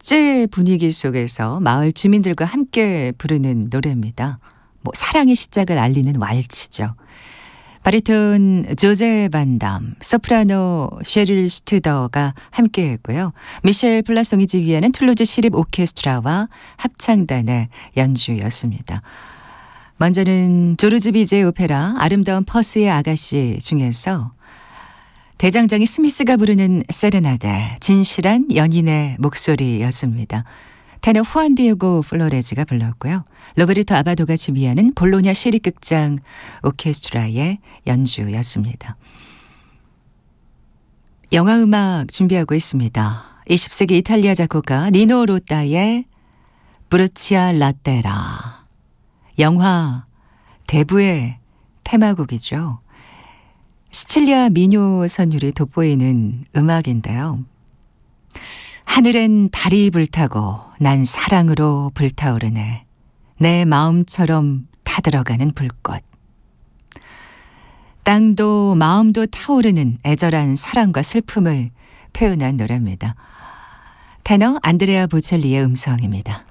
축제 분위기 속에서 마을 주민들과 함께 부르는 노래입니다. 사랑의 시작을 알리는 왈츠죠. 바리톤 조제 반담, 소프라노 셰릴 슈투더가 함께했고요. 미셸 플라송이 지휘하는 툴루즈 시립 오케스트라와 합창단의 연주였습니다. 먼저는 조르즈 비제의 오페라 아름다운 퍼스의 아가씨 중에서 대장장이 스미스가 부르는 세레나데, 진실한 연인의 목소리였습니다. 테너 후안 디에고 플로레즈가 불렀고요. 로베르토 아바도가 지휘하는 볼로냐 시립극장 오케스트라의 연주였습니다. 영화음악 준비하고 있습니다. 20세기 이탈리아 작곡가 니노 로따의 브루치아 라테라. 영화 대부의 테마곡이죠. 시칠리아 민요 선율이 돋보이는 음악인데요. 하늘엔 달이 불타고 난 사랑으로 불타오르네. 내 마음처럼 타들어가는 불꽃. 땅도 마음도 타오르는 애절한 사랑과 슬픔을 표현한 노래입니다. 테너 안드레아 보첼리의 음성입니다.